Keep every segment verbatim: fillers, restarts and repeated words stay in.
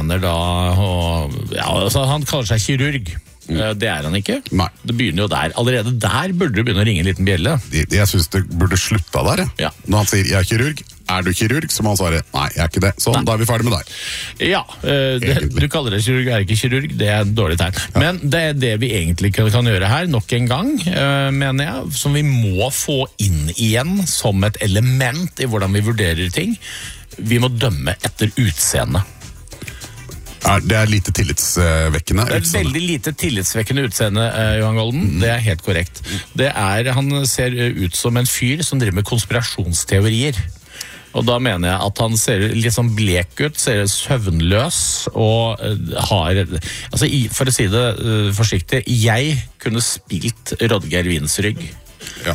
mener da og, ja, altså, han kaller seg kirurg. Det er han ikke. Nei. Det begynner jo der. Allerede der burde det begynne å ringe en liten bjelle. Jeg, jeg synes det burde slutta der, ja. Ja. Når han sier 'jeg er kirurg', er du kirurg? Så må han svare 'nei, jeg er ikke det'. Sånn, da er vi ferdig med deg. Ja, det, du kaller det kirurg, er ikke kirurg, det er et dårlig tegn. Ja. Men det er det vi egentlig kan, kan gjøre her, nok en gang, mener jeg, som vi må få inn igjen som et element i hvordan vi vurderer ting. Vi må dømme etter utseende. Er, det er lite tillitsvekkende. Det er et veldig lite tillitsvekkende utseende, uh, Johan Golden. Mm. Det er helt korrekt. Det er, han ser ut som en fyr som driver med konspirasjonsteorier. Og da mener jeg at han ser litt sånn blek ut, ser søvnløs og uh, har, altså for å si det uh, forsiktig, jeg kunne spilt Rodgeir Wiensrygg. Ja.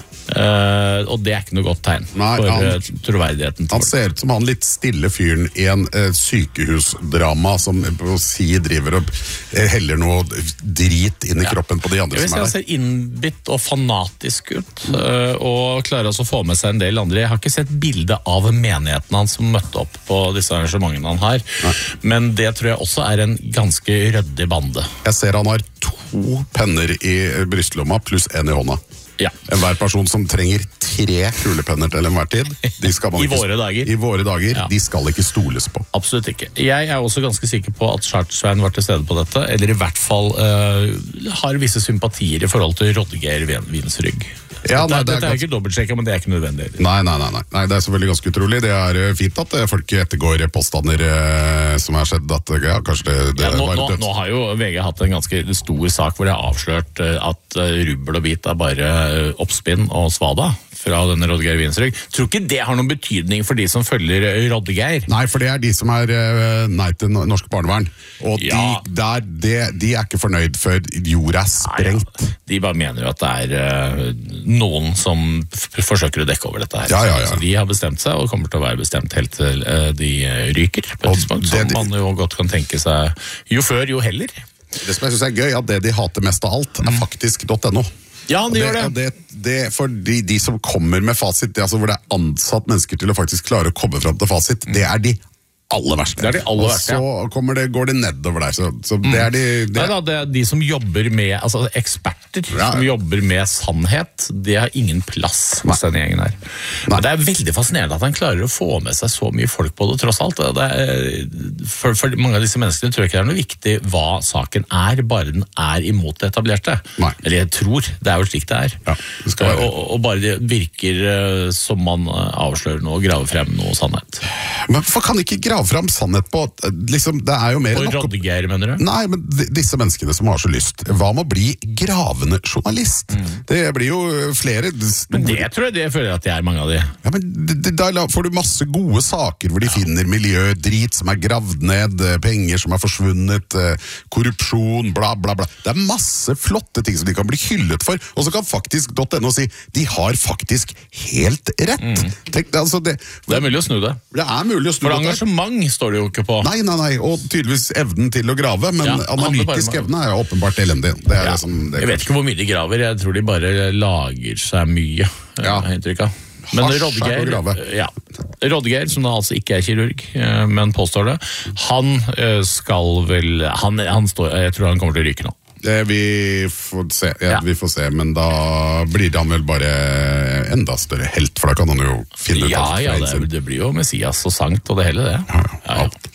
Uh, og det er ikke noe godt tegn. Nei, for han, uh, troverdigheten. Han ser ut som han litt stille fyren i en uh, sykehusdrama som på si driver og uh, heller noe drit inn i ja. kroppen på de andre som er der. Jeg vil si han ser innbitt og fanatisk ut, uh, og klarer altså å få med seg en del andre. Jeg har ikke sett bilde av menigheten han som møtte opp på disse arrangementene han har, Nei. men det tror jeg også er en ganske røddig bande. Jeg ser han har to penner i brystlomma pluss en i hånda. Ja. En hver person som trenger tre kulepenner til enhver tid, de skal man I, ikke, våre dager. I våre dager, ja. de skal ikke stoles på. Absolutt ikke. Jeg er også ganske sikker på at Chartersveien var til stede på dette, eller i hvert fall uh, har visse sympatier i forhold til Rodgeir Wiensrygg. Ja, nei, det, dette er jo ikke dobbeltsjekket, men det er ikke nødvendig. Nei, nei, nei, nei, nei, det er selvfølgelig ganske utrolig. Det er fint at folk ettergår påstander eh, som har skjedd, at ja, kanskje det, det ja, nå, var nå, nå har jo V G hatt en ganske stor sak hvor det er avslørt at rubbel og bit er bare oppspinn og svada fra denne Rodgeir Wiensrygg. Tror ikke det har noen betydning for de som følger Rodgeir? Nei, for det er de som er uh, nei til norsk barnevern. Og ja. de, der, de, de er ikke fornøyd før jorda er sprengt. Nei, ja. De bare mener jo at det er uh, noen som f- forsøker å dekke over dette her. Ja, ja, ja. Så de har bestemt seg, og kommer til å være bestemt helt til uh, de ryker på et tidspunkt, som de... man jo godt kan tenke seg jo før, jo heller. Det som jeg synes er gøy, at det de hater mest av alt, er faktisk .no. Ja, de det, gjør det. det, det for de, de som kommer med fasit, det, altså hvor det er ansatt mennesker til å faktisk klare å komme fram til fasit, mm. det er de aller verste. Det er de aller verste, ja. Og så kommer det, går det nedover der. Så, så det er de... Det... Nei da, det er de som jobber med, altså eksperter, ja. som jobber med sannhet, det har ingen plass hos denne gjengen her. Men det er veldig fascinerende at han klarer å få med seg så mye folk på det, tross alt. Det er, for, for mange av disse menneskene tror jeg ikke det er noe viktig hva saken er, bare den er imot det etablerte. Nei. Eller jeg tror, det er jo slik det er. Ja, det skal være. Og, og bare det virker som man avslører noe og graver frem noe sannhet. Men hvorfor kan ikke grave fram sannhet på, liksom, det er jo mer og Rodgeir, mener du? Nei, men disse menneskene som har så lyst, hva med å bli gravende journalist? Mm. Det blir jo flere... Men det tror jeg, det føler jeg at det er mange av de. Ja, men da får du masse gode saker hvor de ja. finner miljødrit som er gravd ned, penger som er forsvunnet, korrupsjon, bla bla bla. Det er masse flotte ting som de kan bli hyllet for, og så kan faktisk .no si, de har faktisk helt rett. Mm. Tenk, altså det, det er mulig å snu det. Det er mulig å snu for det. Engasjement står det jo ikke på. Nei, nei, nei, og tydeligvis evnen til å grave, men ja, analytisk evne er jo åpenbart elendig. Det er ja. det som, det jeg vet ikke hvor mye de graver, jeg tror de bare lager seg mye. Ja. Inntrykk av. Men Rodgeir, ja, Rodgeir, som da altså ikke er kirurg, men påstår det, han skal vel, han, han står, jeg tror han kommer til å ryke nå. Vi får se, ja, ja. vi får se, men da blir han vel bare enda større helt, for da kan han jo finne ut ja, ja, det, det blir jo Messias og sankt og det hele det. Ja, ja, alt.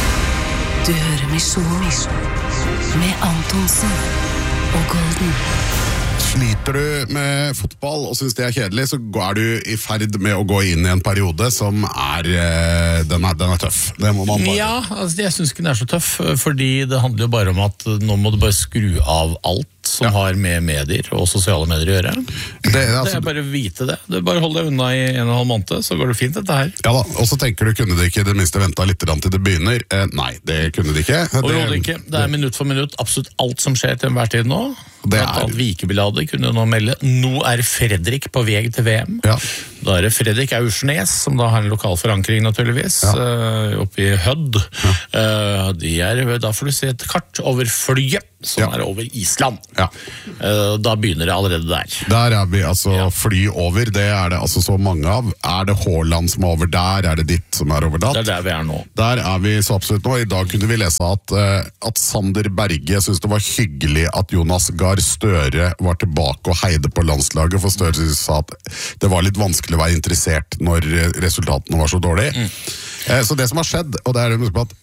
Du hører Misjon med Antonsen og Golden. Sliter du med fotball og synes det er kjedelig, så er du i ferd med å gå inn i en periode som er, den er, den er tøff. Det må man bare... Ja, altså jeg synes ikke den er så tøff, fordi det handler jo bare om at nå må du bare skru av alt som ja. har med medier og sosiale medier å gjøre. Det, altså, det er bare å vite det. Du bare hold deg unna i en og en halv måned, så går det fint dette her. Ja da, og så tenker du, kunne de ikke det minste vente litt til det begynner? Eh, nei, det kunne de ikke. Og det, ikke. Det er minutt for minutt absolutt alt som skjer til enhver tid nå. Det er... Vikebladet kunne nå melde. Nå er Fredrik på vei til V M. Ja. Da er det Fredrik Aursnes, som da har en lokal forankring naturligvis, ja. uh, oppe i Hødd. Ja. Uh, de er, da får du se et kart over flyet, som ja. er over Island. Ja. Uh, da begynner det allerede der. Der er vi, altså ja. fly over, det er det altså så mange av. Er det Haaland som er over der, er det ditt som er over datt? Det er der vi er nå. Der er vi så absolutt nå. I dag kunne vi lese at, uh, at Sander Berge synes det var hyggelig at Jonas Gahr Støre var tilbake og heide på landslaget, for Støre sa at det var litt vanskelig å være interessert når resultatene var så dårlige. Mm. Uh, så det som har skjedd, og det er at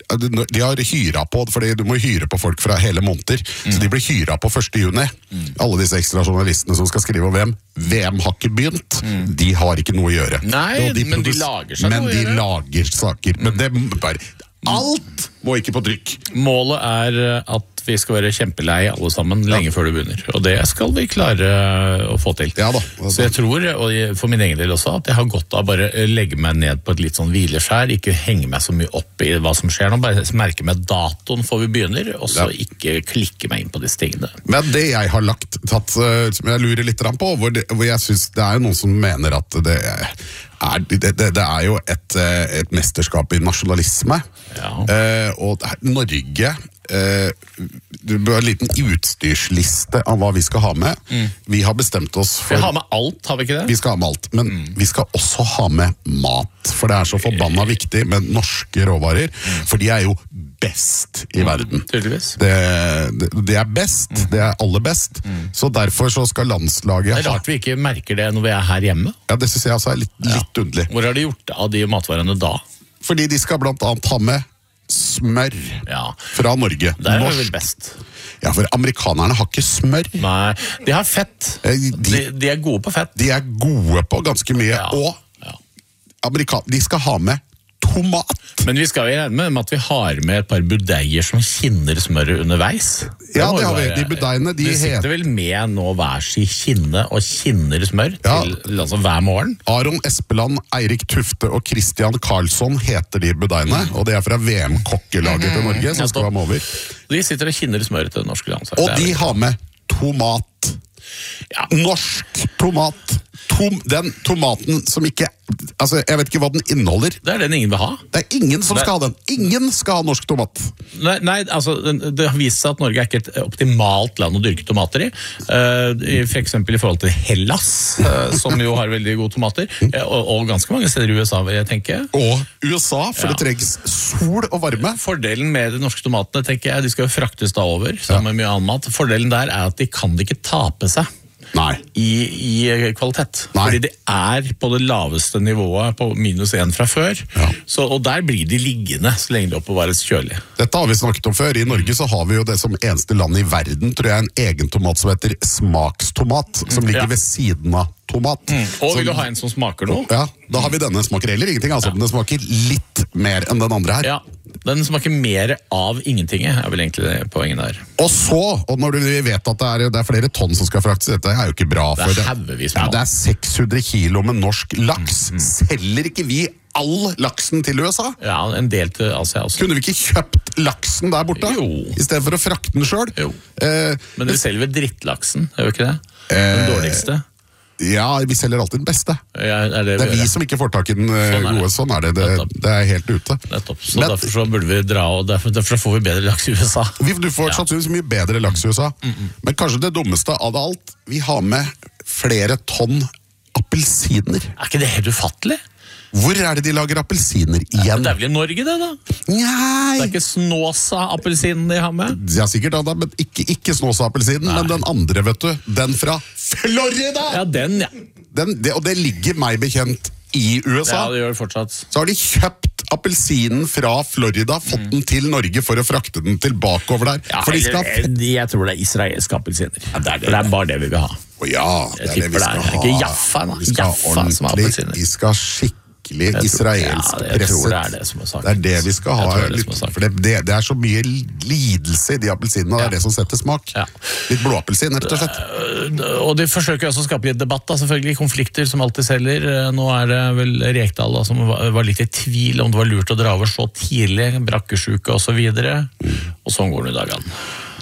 de har hyret på, fordi du må hyre på folk fra hele måneder, mm. så de blir hyret på første juni. Mm. Alle disse ekstra journalistene som skal skrive om V M, V M har ikke begynt, mm. de har ikke noe å gjøre. Nei, de men de lager seg men noe å gjøre. Men de lager saker, mm. men det bare, alt må ikke på trykk. Målet er at vi skal være kjempelei alle sammen lenge ja. før det begynner, og det skal vi klare å få til. Ja da. Så jeg tror, og for min egen del også, at jeg har godt av bare legge meg ned på et litt sånn hvileskjær, ikke henge meg så mye opp i hva som skjer nå, bare merke meg datoen før vi begynner, og så ja. ikke klikke meg inn på disse tingene. Men det jeg har lagt, tatt, som jeg lurer litt på, hvor, det, hvor jeg synes det er noen som mener at det er Er, det, det, det er jo et, et mesterskap i nasjonalisme, ja. eh, og Norge eh, det bør en liten utstyrsliste av hva vi skal ha med. Mm. Vi har bestemt oss for... Vi har med alt, har vi ikke det? Vi skal ha med alt, men mm. vi skal også ha med mat, for det er så forbanna viktig med norske råvarer, mm. for de er jo best i mm. verden. Tydeligvis. Det, det, det er best, mm. det er aller best, mm. så derfor så skal landslaget... Det er rart vi ikke merker det når vi er her hjemme. Ja, det synes jeg også er litt, ja. litt underlig. Hvor har de gjort av de matvarene da? Fordi de skal blant annet ha med smør ja. fra Norge. Det er vel best. Ja, for amerikanerne har ikke smør. Nei, de har fett. De, de, de er gode på fett. De er gode på ganske mye, ja. og ja. amerikan- de skal ha med tomat. Men vi skal jo regne med at vi har med et par budeier som kinner smøret underveis. Ja, det har vi. De budeiene, de heter... sitter vel med nå hver si kinne og kinner smør ja. til altså, hver morgen. Aron Espeland, Eirik Tufte og Christian Karlsson heter de budeiene, mm. og det er fra V M-kokkelaget til Norge, som skal være med over. De sitter og kinner smøret til det norske landslaget. Og de har med tomat. Ja. Norsk tomat. Tom, den tomaten som ikke... Altså, jeg vet ikke hva den inneholder. Det er den ingen vil ha. Det er ingen som skal ha den. Ingen skal ha norsk tomat. Nei, nei altså, det har vist seg at Norge er ikke et optimalt land å dyrke tomater i. Uh, for eksempel i forhold til Hellas, uh, som jo har veldig gode tomater. Uh, og, og ganske mange steder i U S A, vil jeg tenke. Og U S A, for ja. det trengs sol og varme. Fordelen med de norske tomatene, tenker jeg, de skal jo fraktes da over, sammen med mye annen mat. Fordelen der er at de kan ikke tape seg. Nei. I, i kvalitet. Nei. Fordi det er på det laveste nivået på minus én fra før. Ja. Så, og der blir de liggende så lenge det oppbevares kjølig. Dette har vi snakket om før. I Norge så har vi jo det som eneste land i verden, tror jeg, en egen tomat som heter smakstomat, som ligger ja. ved siden av tomat. Mm. Og vil du ha en som smaker noe? Ja, da har vi denne. Smaker heller ingenting, altså. Ja. Den smaker litt mer enn den andre her. Ja. Den smaker mer av ingenting, er vel egentlig poenget der. Og så, og når du vet at det er, det er flere tonn som skal fraktes, dette er jo ikke bra. Det er haugevis med. Ja, det er seks hundre kilo med norsk laks. Mm, mm. Selger ikke vi all laksen til U S A? Ja, en del til Asia også. Kunne vi ikke kjøpt laksen der borte? Jo. I stedet for å frakte den selv? Jo. Eh, Men vi selger vel drittlaksen, er jo ikke det? Den dårligste. Ja, vi selger alltid den beste. Ja, er det, det er vi som ikke får tak i den sånn gode, sånn er det. Det, det er helt ute. Nettopp, så Men, derfor så burde vi dra, og derfor, derfor får vi bedre laks i U S A. Vi, du får ja. sannsynligvis mye bedre laks i U S A, mm -mm. men kanskje det dummeste av det alt, vi har med flere tonn appelsiner. Er ikke det helt ufattelig? Hvor er det de lager appelsiner igjen? Det er vel i Norge det da? Nei. Det er ikke Snåsa-appelsinen de har med? Ja, sikkert da, men ikke, ikke Snåsa-appelsinen, men den andre, vet du. Den fra Florida! Ja, den, ja. Den, det, og det ligger meg bekjent i U S A. Ja, det gjør det fortsatt. Så har de kjøpt appelsinen fra Florida, fått mm. den til Norge for å frakte den tilbake over der. Ja, de skal... jeg tror det er israelske appelsiner. Ja, det, er det. det er bare det vi vil ha. Å ja, det er det vi skal ha. Det er ikke Jaffa, da. Vi skal Jaffa ha ordentlig, vi skal skikkelig israelsk ja, presset. Det er det som er sagt. Det er det vi skal ha. Det, litt, for det, det, det er så mye lidelse i de appelsinene, og det er ja. det som setter smak. Ja. Litt blodappelsin, rett og slett. Og de forsøker også å skape litt debatt, da, selvfølgelig. Konflikter som alltid selger. Nå er det vel Rekdal da, som var litt i tvil om det var lurt å dra over så tidlig, brakkesjuke og så videre. Mm. Og sånn går det i dagene.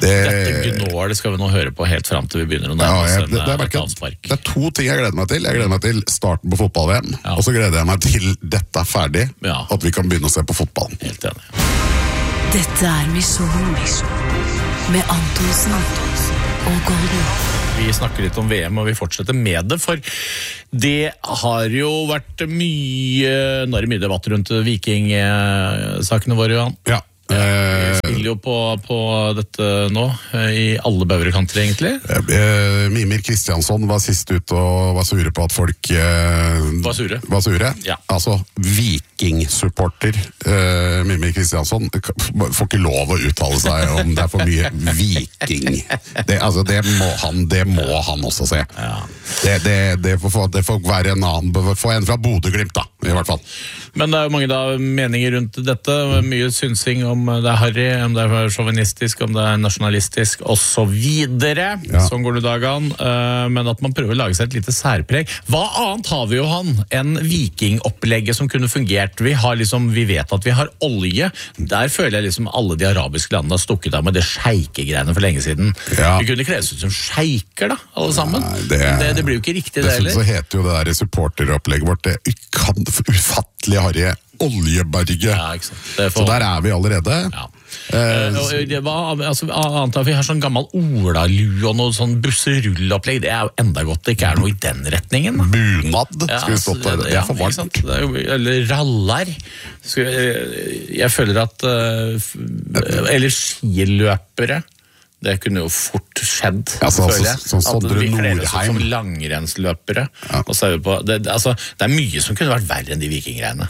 Dette gnår, det skal vi nå høre på helt frem til vi begynner å Ja, nærme oss jeg, en det, det, er et merket, avspark. det er to ting jeg gleder meg til. Jeg gleder meg til starten på fotball-V M, Ja. og så gleder jeg meg til dette er ferdig, Ja. at vi kan begynne å se på fotball. Helt enig. Dette er Misjon med Antonsen og Golden. Vi snakker litt om V M, og vi fortsetter med det, for det har jo vært mye, nå er det mye debatt rundt viking-sakene våre, Johan. Ja. Vi Eh, spiller jo på, på dette nå, i alle baurekanter egentlig. eh, Mimir Kristiansson var sist ut og var sure på at folk eh, Var sure. Var sure. Ja. Altså, viking-supporter eh, Mimir Kristiansson får ikke lov å uttale seg om det er for mye viking. Det, altså, det, må, han, det må han også se. Ja. Det, det, det, får, det får være en annen, få en fra Bodø-Glimt da, i hvert fall. Men det er jo mange da meninger rundt dette, mye synsing om det er harry, om det er sjåvinistisk, om det er nasjonalistisk, og så videre. Ja. Sånn går det dagen. Eh, Men at man prøver å lage seg et lite særpreg. Hva annet har vi jo, han, enn vikingopplegget som kunne fungert? Vi har liksom, vi vet at vi har olje. Der føler jeg liksom alle de arabiske landene har stukket av med det sjeikegreiene for lenge siden. Ja. Vi kunne kles ut som sjeiker da, alle sammen. Nei, det, det, det blir jo ikke riktig det Dessuten heller. så heter jo det der supporteropplegget vårt det kan, ufattelig harry oljeberget. Ja, ikke sant. Det er for- Så der er vi allerede. Ja. Eh, Eh, og det var, altså, annet at vi har sånn gammel Ola-lue og noe sånn busserullopplegg. Det er jo enda godt det ikke er noe i den retningen. Da. bunad Ja, skulle stått der. altså, Det er for ja, ikke varmt. sant? Det er jo, eller rallar. Skal jeg, jeg føler at uh, f- Eller skiløpere. Det kunne jo fort skjedd, Ja, så- føler jeg. så- sånn Sondre at vi kler oss ut Norheim. som langrennsløpere. Og så er vi på, det, altså, det er mye som kunne vært verre enn de vikinggreiene.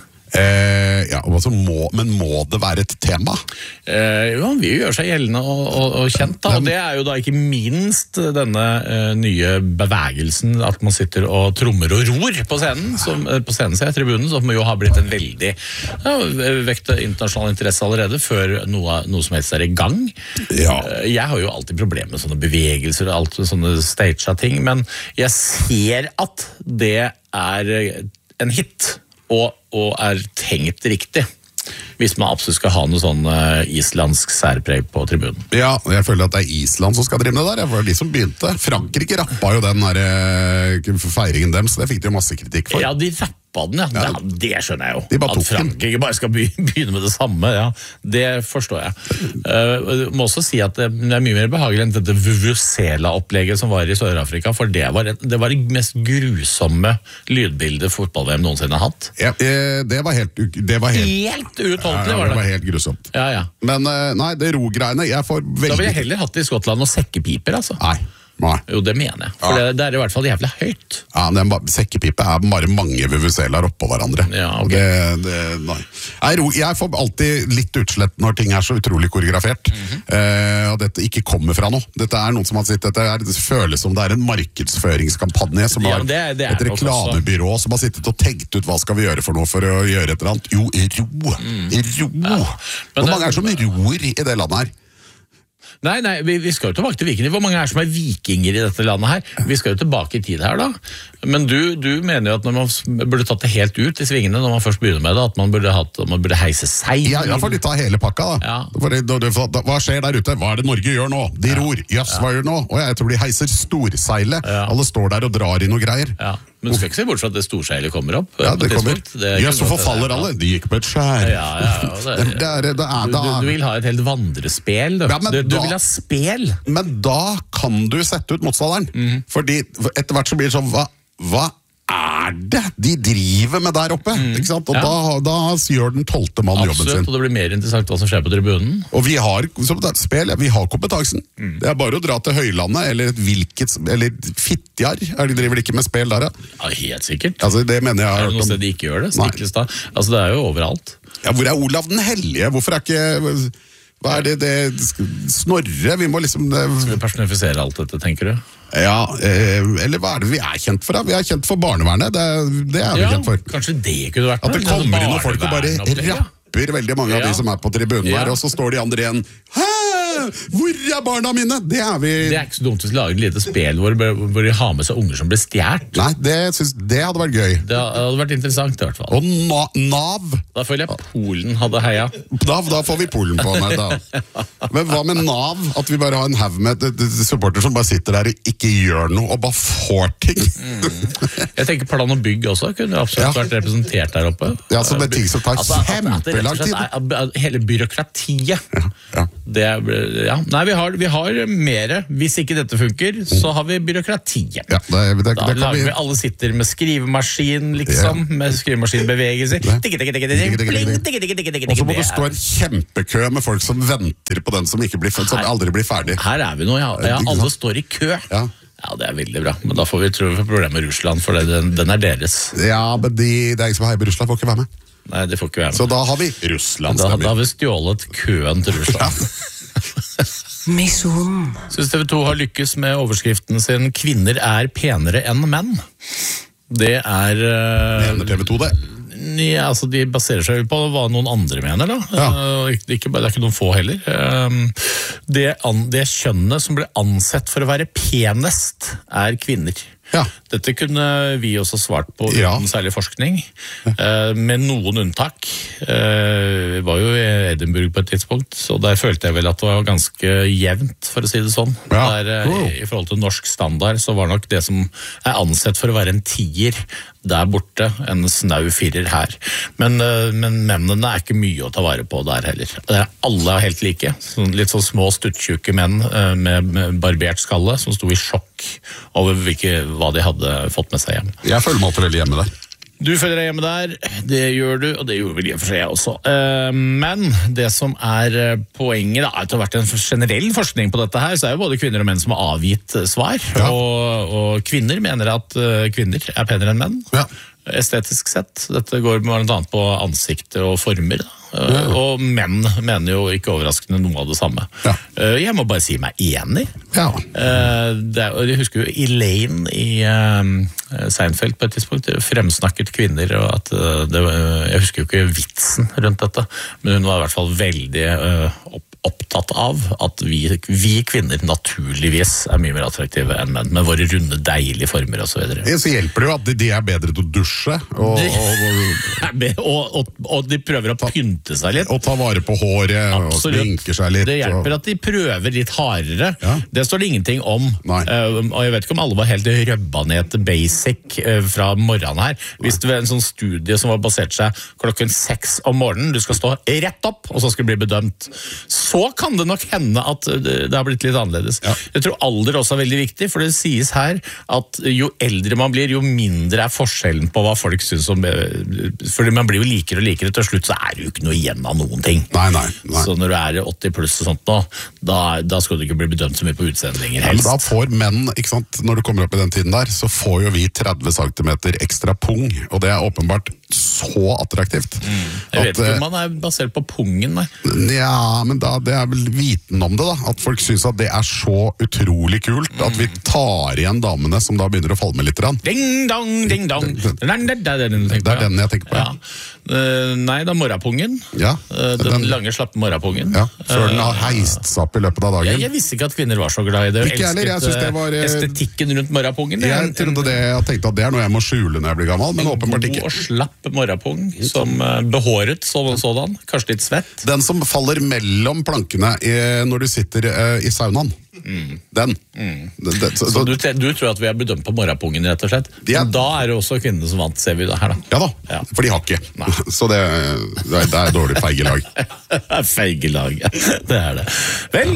Eh, ja, og altså må, men må det være et tema? Eh, jo, han vil jo gjøre seg gjeldende og, og, og kjent, da. Og det er jo da ikke minst denne eh, nye bevegelsen at man sitter og trommer og ror på scenen, som, eh, på scenen, sier jeg, tribunen, som jo har blitt en veldig ja, vekt internasjonal interesse allerede, før noe, noe som helst er i gang. Ja. Eh, jeg har jo alltid problemer med sånne bevegelser og alt sånne staged ting, men jeg ser at det er en hit. Og, og er tenkt riktig, hvis man absolutt skal ha noe sånn uh, islandsk særpreg på tribunen. Ja, jeg føler at det er Island som skal drive med det der. For det er de som begynte. Frankrike rappa jo den der, eh, feiringen dem, så det fikk de jo masse kritikk for. Ja, de rappa den, ja. Ja. Det, det skjønner jeg jo. De bare At tok den. Frankrike bare skal be- begynne med det samme, ja. Det forstår jeg. Uh, jeg må også si at det er mye mer behagelig enn dette Vuvuzela-opplegget som var i Sør-Afrika, for det var, det var det mest grusomme lydbildet fotball-V M noensinne har hatt. Ja, eh, det var helt, u- det var helt, Helt ja, uutholdelig det var var det. helt grusomt. Ja, ja. Men eh, nei, det ro-greiene, jeg får Da vil jeg veldig... heller hatt det i Skottland og sekkepiper, altså. Nei, nei. Jo, det mener jeg. For Ja. det, det er i hvert fall jævlig høyt. Ja, men ba- sekkepipe er bare mange vuvuzelaer oppå hverandre. Ja, ok. det, det, nei. Nei, ro, jeg får alltid litt utslett når ting er så utrolig koreografert. Mhm. eh, og dette ikke kommer fra noe. Dette er noen som har sittet, dette er, det føles som det er en markedsføringskampanje, som Ja, har men det er- det er et nok også. reklamebyrå som har sittet og tenkt ut hva skal vi gjøre for noe for å gjøre et eller annet. Jo, ro! Ro! Mm. Men Hvor det- mange er det som ror i det landet her? Nei, nei, vi, vi skal jo tilbake til vikingene. Hvor mange er som er vikinger i dette landet her? Vi skal jo tilbake i tid her da. Men du, du mener jo at når man s- burde tatt det helt ut i svingene når man først begynner med det, at man burde, hatt, man burde heise seg. Ja, ja, for de tar hele pakka da. Ja. For det, da- da- da- hva skjer der ute? Hva er det Norge gjør nå? De ror. Jøss, hva gjør de nå? Og jeg tror de heiser storseilet. Ja. Alle står der og drar i noe greier. Ja. Men du skal ikke se bort fra at det storseilet kommer opp. Ja, på det et kommer. tidspunkt. Det er Jøss, ikke så noe til forfaller det. alle. De gikk på et skjær. Ja, ja, ja, det Det er, det er, Du, du, du vil ha et helt vandrespel, du. Ja, men du, du da- vil ha spel. Men da kan du sette ut motstanderen. Mhm. Fordi etter hvert så blir det sånn, hva, hva er det de driver med der oppe? Ikke sant? Og Mhm. Ja. da, da gjør den tolte mann jobben Absolutt, sin. og det blir mer interessant hva som skjer på tribunen. Og vi har, som det er et spil, ja, vi har kompetansen. Mm. Det er bare å dra til Høylandet, eller et hvilket, eller Fitjar. Er de driver de ikke med spill der, ja? Ja, helt sikkert. Altså, det mener jeg Er har det noe hørt sted om. de ikke gjør det? Nei. Stiklestad? Altså, det er jo overalt. Ja, hvor er Olav den Hellige? Hvorfor er ikke... Hva er det, det Snorre? Vi må liksom... Skal Det, vi personifisere alt dette, tenker du? ja, eh, eller hva er det vi er kjent for? Da? Vi er kjent for barnevernet, det, det er vi Ja, kjent for. kanskje det kunne vært At det noe, kommer inn noen folk og bare barnevernopplegg, ja. rapper veldig mange av Ja. de som er på tribunen Ja. der, og så står de andre igjen. Hæ? Hvor er barna mine? Det er vi... Det er ikke så dumt hvis vi lager et lite spil hvor, hvor de har med seg unger som blir stjert. Nei, det, synes, det hadde vært gøy. Det hadde vært interessant i hvert fall. Og na Nav. Da føler jeg Polen hadde heia. Da, da får vi Polen på meg, da. Men hva med Nav? At vi bare har en haug med supporter som bare sitter der og ikke gjør noe, og bare får ting. Mm. Jeg tenker plan og bygg også kunne absolutt ja. vært representert der oppe. Ja, så det er ting som tar altså, kjempelang tid. Er, hele byråkratiet. Ja, ja. Det er, ja. Nei, vi har, vi har mere. Hvis ikke dette funker, så har vi byråkratiet. Ja, det, det, det, da det lager vi... vi alle sitter med skrivemaskin, liksom, ja. med skrivemaskinbevegelser. Og så må det stå en kjempekø med folk som venter på den som ikke blir født, som aldri blir ferdig. Her er vi nå, ja. ja alle står i kø. Ja. Ja, det er veldig bra. Men da får vi tro vi får problemer med Russland, for den, den er deres. Ja, men de, det er ingen som heier på Russland, får ikke være med. Nei, det får ikke være med. Så da har vi Russland. Da, da har vi stjålet køen til Russland. Misjon. Synes T V to har lykkes med overskriften sin «Kvinner er penere enn menn». Det er... Uh, Mener T V to det? Ja, altså de baserer seg på hva noen andre mener da. Ja. Uh, ikke, det er ikke noen få heller. Uh, det, an, det kjønnet som blir ansett for å være penest er kvinner. Ja. Dette kunne vi også svart på uten ja. særlig forskning, uh, med noen unntak. Uh, vi var jo i Edinburgh på et tidspunkt, så der følte jeg vel at det var ganske jevnt, for å si det sånn. Ja. Der, uh, i, I forhold til norsk standard, så var nok det som er ansett for å være en tier der borte, en snau firer her. Men, uh, men mennene er ikke mye å ta vare på der heller. Uh, alle er helt like. Sånn, litt sånn små, stuttjukke menn uh, med, med barbert skalle, som sto i sjokk over hvilke, hva de hadde fått med seg hjem. Jeg føler meg alltid veldig hjemme der. Du føler deg hjemme der, det gjør du, og det gjorde vel i og for seg jeg også. Men det som er poenget, da, er at det har vært en generell forskning på dette her, så er jo både kvinner og menn som har avgitt svar, ja. og, og kvinner mener at kvinner er penere enn menn. Ja. Estetisk sett. Dette går blant annet på ansiktet og former, da. Ja. Og menn mener jo ikke overraskende noe av det samme. Ja. Jeg må bare si meg enig. Ja. Det er, jeg husker jo Elaine i Seinfeld på et tidspunkt fremsnakket kvinner, og at det, jeg husker jo ikke vitsen rundt dette, men hun var i hvert fall veldig opp opptatt av at vi, vi kvinner naturligvis er mye mer attraktive enn menn, med våre runde, deilige former og så videre. Ja, så hjelper det jo at de er bedre til å dusje, og, de, og, og, og, og de prøver å pynte seg litt. Og ta vare på håret, absolutt. Og sminker seg litt. Det hjelper og... at de prøver litt hardere. Ja. Det står det ingenting om. Uh, og jeg vet ikke om alle var helt røbba ned til basic uh, fra morgenen her. Hvis det var en sånn studie som var basert seg klokken seks om morgenen, du skal stå rett opp, og så skal du bli bedømt. Så kan det nok hende at det har blitt litt annerledes. Ja. Jeg tror alder også er veldig viktig, for det sies her at jo eldre man blir, jo mindre er forskjellen på hva folk synes om, fordi man blir jo likere og likere, til slutt så er det jo ikke noe igjen av noen ting. Nei, nei, nei. Så når du er åtti pluss og sånt nå, da, da skal du ikke bli bedømt så mye på utseende lenger helst. Ja, men da får menn, ikke sant, når du kommer opp i den tiden der, så får jo vi tretti centimeter ekstra pung, og det er åpenbart så attraktivt. Mm. Jeg vet at, ikke om man er basert på pungen, nei. Ja, men da, det er vel viten om det da, at folk synes at det er så utrolig kult, mm. at vi tar igjen damene som da begynner å falle med litt. Ding dong, ding dong. Det, det, det, det, det, det, det er den jeg tenker på, ja. ja. Uh, nei, da morapungen. Ja, uh, den, den lange, slappe morapungen. Ja, før den har heist seg opp i løpet av dagen. Jeg, jeg visste ikke at kvinner var så glad i det. Ikke heller, jeg synes det var... Estetikken rundt morapungen. Jeg trodde det, jeg tenkte at det er noe jeg må skjule når jeg blir gammel, men åpenbart ikke. En god og slapp morapung, som uh, behåret sånn og sådan, kanskje litt svett. Den som faller mellom plankene i, når du sitter uh, i saunaen. Mm. Den. Mm. Den, den så, så du, du tror at vi er bedømt på morapungen, rett og slett? Ja. Da er det også kvinnene som vant, ser vi det her da. Ja da, ja. For de har ikke. Nei. Så det, det er dårlig feigelag. Feigelag, ja. Det er det. Vel,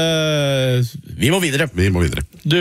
øh, vi må videre. Vi må videre. Du,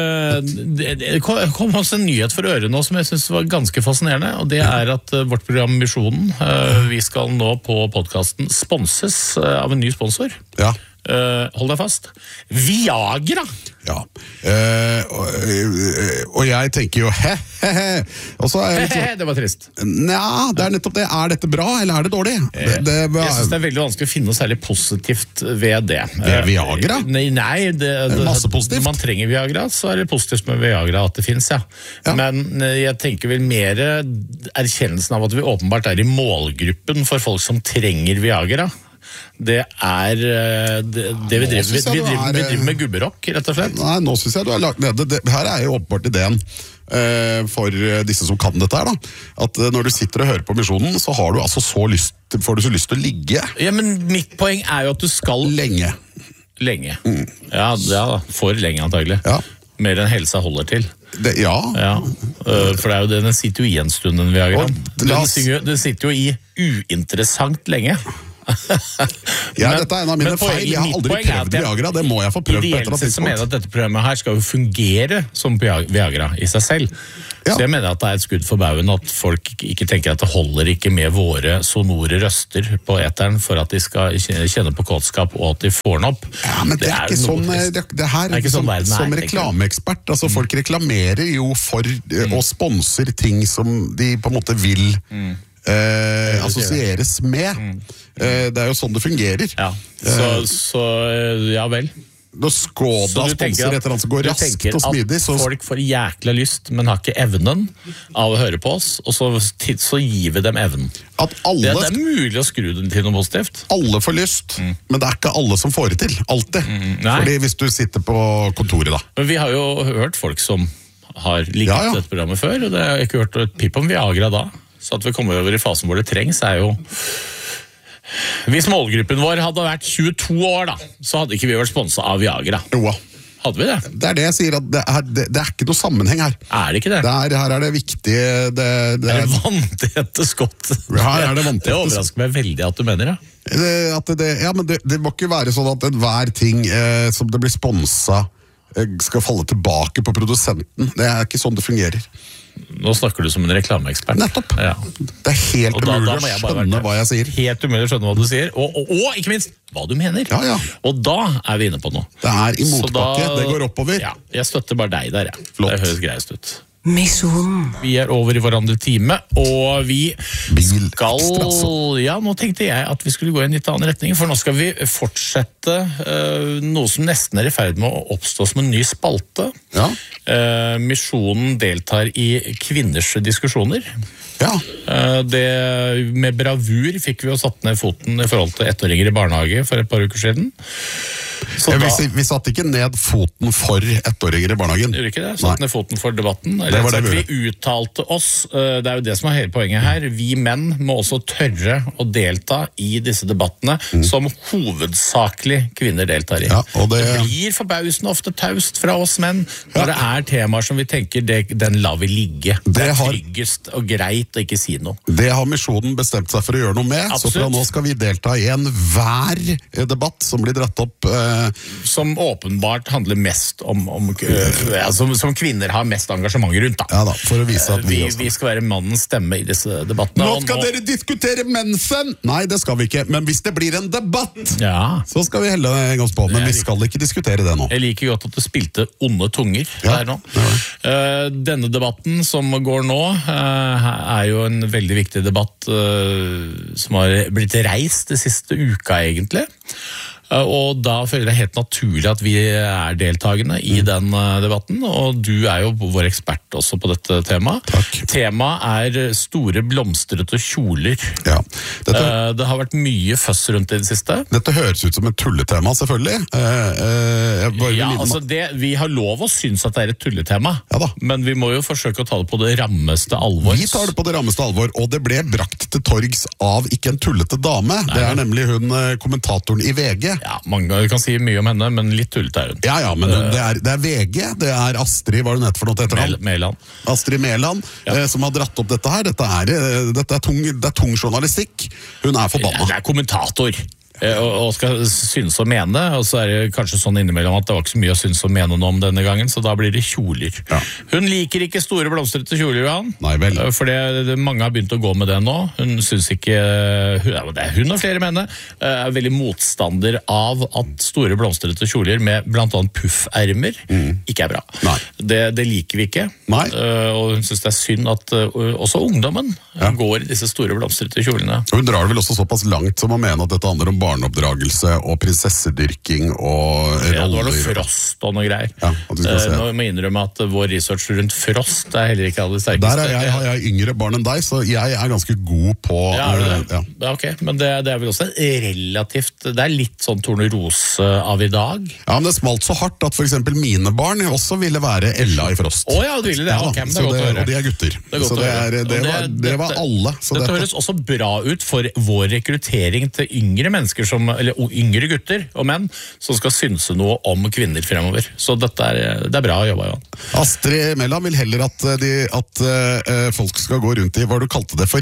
det, det kom oss en nyhet for øret nå som jeg synes var ganske fascinerende, og det er at uh, vårt program Misjonen, uh, vi skal nå på podcasten sponses uh, av en ny sponsor. Ja. Uh, hold deg fast. Viagra! Ja. Uh, og, og jeg tenker jo he, he, he. Og så er jeg litt så... Det var trist. Nja, det er nettopp det. Er dette bra, eller er det dårlig? Det, det, jeg synes det er veldig vanskelig å finne noe særlig positivt ved det. Ved Viagra? Nei, nei det, det, masse positivt. Når man trenger Viagra, så er det positivt med Viagra at det finnes, ja. ja. Men jeg tenker vel mer erkjennelsen av at vi åpenbart er i målgruppen for folk som trenger Viagra. det er det, det vi driver, vi, vi, driver, vi driver med gubberock, rett og slett. Nei, nå synes jeg du har lagt ned det. Her er jo åpenbart ideen uh, for disse som kan dette her, da. At uh, når du sitter og hører på Misjonen, så har du altså så lyst, får du så lyst til å ligge. Ja, men mitt poeng er jo at du skal... Lenge. Lenge. Mm. Ja, ja, for lenge antagelig. Ja. Mer enn helsa holder til. Det, ja. ja. Uh, for det er jo det, den sitter jo i en stund, den Viagra. Den, den sitter jo i uinteressant lenge. Ja, men, dette er en av mine feil. Jeg har aldri prøvd Viagra. Det må jeg få prøvd på etter at tidspunkt. Mener at dette programmet her skal jo fungere som Viagra i seg selv. Ja. Så jeg mener at det er et skudd for baugen at folk ikke tenker at det holder ikke med våre sonore røster på eteren for at de skal kjenne på kåtskap og at de får den opp. Ja, men det, det er ikke sånn, det, det her er ikke sånn som, som reklameekspert. Altså, folk reklamerer jo for mm. og sponser ting som de på en måte vil mm. eh, assosieres med. Mm. Eh, det er jo sånn det fungerer. Ja, så, så ja vel. Når Skoda sponser et eller annet som går raskt og smidig så... folk får jækla lyst, men har ikke evnen av å høre på oss, og så, så gir vi dem evnen. At alle... det, det er mulig å skru den til noe positivt. Alle får lyst, mm. men det er ikke alle som får det til, alltid. Mm, Fordi hvis du sitter på kontoret da. Men vi har jo hørt folk som har ligget ja, ja. dette programmet før, og det har jeg ikke hørt et pip om Viagra da. Så at vi kommer over i fasen hvor det trengs er jo... Hvis målgruppen vår hadde vært tjueto år da, så hadde ikke vi vært sponset av Viagra. Jo. Hadde vi det? Det er det jeg sier, at det er, det, det er ikke noe sammenheng her. Er det ikke det? det er, her er det viktige... Det, det er det vanntette skott. Her er det vanntette. Det overrasker meg veldig at du mener det. det, at det ja, men det, det må ikke være sånn at enhver ting eh, som det blir sponset eh, skal falle tilbake på produsenten. Det er ikke sånn det fungerer. Nå snakker du som en reklameekspert. Nettopp. Ja. Det er helt da, umulig å skjønne hva jeg sier. Helt umulig å skjønne hva du sier, og, og, og ikke minst, hva du mener. Ja, ja. Og da er vi inne på noe. Det er i motbakke, det går oppover. Ja, jeg støtter bare deg der, ja. Flott. Det høres greist ut. Misjonen. Vi er over i hverandre time, og vi skal... Ja, nå tenkte jeg at vi skulle gå i en litt annen retning, for nå skal vi fortsette uh, noe som nesten er i ferd med å oppstå som en ny spalte. Ja. Uh, Misjonen deltar i kvinners diskusjoner. Ja. Uh, det, med bravur fikk vi jo satt ned foten i forhold til ettåringer i barnehage for et par uker siden. Ja, vi, vi satt ikke ned foten for ettåringer i barnehagen. Gjorde ikke det? Satt ned foten for debatten. Det var det vi, vi uttalte oss, det er jo det som er hele poenget her, vi menn må også tørre å delta i disse debattene mm. som hovedsakelig kvinner deltar i. Ja, og det... det blir forbausende ofte taust fra oss menn når ja. det er temaer som vi tenker det, den lar vi ligge. Det, det er har... tryggest og greit å ikke si noe. Det har Misjonen bestemt seg for å gjøre noe med, Absolutt. Så fra nå skal vi delta i enhver debatt som blir dratt opp som åpenbart handler mest om, om ja, som, som kvinner har mest engasjement rundt da. Ja da, for å vise at vi, vi, vi skal være mannens stemme i disse debattene. Nå skal nå... dere diskutere mensen! Nei, det skal vi ikke, men hvis det blir en debatt, ja. så skal vi helle en gang på, men vi skal ikke diskutere det nå. Jeg liker godt at du spilte onde tunger ja. der nå. Ja. Uh, denne debatten som går nå, uh, er jo en veldig viktig debatt uh, som har blitt reist det siste uka egentlig. Og da føler jeg helt naturlig at vi er deltagende i den debatten, og du er jo vår ekspert også på dette temaet. Takk. Temaet er store blomstrete kjoler. Ja. Dette, det har vært mye føss rundt i det siste. Dette høres ut som et tulletema, selvfølgelig. Eh, eh, ja, altså det, vi har lov å synes at det er et tulletema, ja da. Men vi må jo forsøke å ta det på det rammeste alvor. Vi tar det på det rammeste alvor, og det ble brakt til torgs av ikke en tullete dame. Nei, det er nemlig hun kommentatoren i V G. Ja, mange kan si mye om henne, men litt tullete er hun. Ja, ja, men det er, det er V G, det er Astrid, hva er hun heter for noe etter han? Mæland. Astrid Mæland, ja. eh, som har dratt opp dette her. Dette er, dette er, tung, det er tung journalistikk. Hun er forbanna. Ja, det er kommentator. Og skal synes og mene, og så er det kanskje sånn innimellom at det var ikke så mye å synes og mene noe om denne gangen, så da blir det kjoler. Ja. Hun liker ikke store blomstrete kjoler, Johan. Nei vel. For det, det, mange har begynt å gå med det nå. Hun synes ikke, hun, det er hun og flere menn er veldig motstander av at store blomstrete kjoler med blant annet puffermer mm. ikke er bra. Nei. Det, det liker vi ikke. Nei. Og hun synes det er synd at også ungdommen ja. går i disse store blomstrete kjolene. Hun drar vel også såpass langt som å mene at dette handler om barneoppdragelse og prinsessedyrking og roller. Ja, det var noe Frost og noe greier. Ja, at vi skal se. Nå må jeg innrømme at vår research rundt Frost er heller ikke alle sterkeste. Der er jeg, har jeg yngre barn enn deg, så jeg er ganske god på... Ja, er det det? Ja. Ja, ok. Men det, det er vel også relativt... Det er litt sånn tornerose av i dag. Ja, men det smalt så hardt at for eksempel mine barn også ville være Ella i Frost. Å ja, du ville det? Ja, ok, men det så er godt det, å høre. Og de er gutter. Det er godt så å det, høre. er, det, Og det- var, det var dette- alle. Så Dette dette- høres også bra ut for vår rekruttering til yngre mennesker, som, eller yngre gutter og menn, som skal synse noe om kvinner fremover. Så dette er, det er bra jobba, Johan. Astrid Melland vil heller at, de, at uh, folk skal gå rundt i hva du kalte det for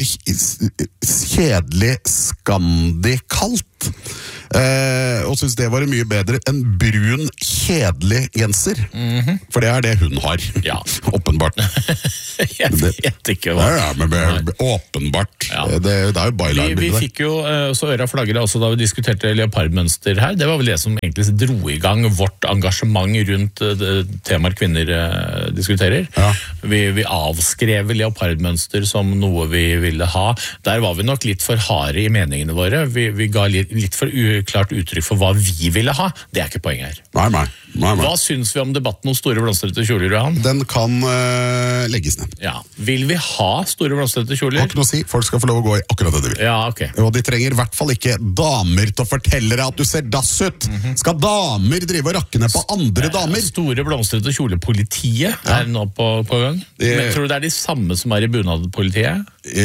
kjedelig Scandi-kaldt. Uh, og synes det var mye bedre enn brun, kjedelig genser. Mm-hmm. For det er det hun har. Ja. Åpenbart. Jeg vet ikke hva. Ja, ja, men be- åpenbart. Ja. Det, det er jo Vi, byline. vi fikk jo eh, så øra flagret også da vi diskuterte leopardmønster her. Det var vel det som egentlig dro i gang vårt engasjement rundt uh, temaer kvinner uh, diskuterer. Ja. Vi, vi avskrev leopardmønster som noe vi ville ha. Der var vi nok litt for harde i meningene våre. Vi, vi ga litt, litt for uklart uttrykk for hva vi ville ha. Det er ikke poenget her. Nei, nei. nei, nei. Hva syns vi om debatten om store blomstrete kjoler, Johan? Den kan uh, legges ned. Ja. Vil vi ha store blomstrete Har kjoler? ikke noe å si. Folk skal få lov å gå i akkurat det de vil. Ja, ok. Og de trenger i hvert fall ikke damer til å fortelle deg at du ser dass ut. Skal damer drive og rakke ned på andre damer? Store blomstrete kjolepolitiet er nå på, på gang. Det- Men tror du det er de samme som er i bunadpolitiet?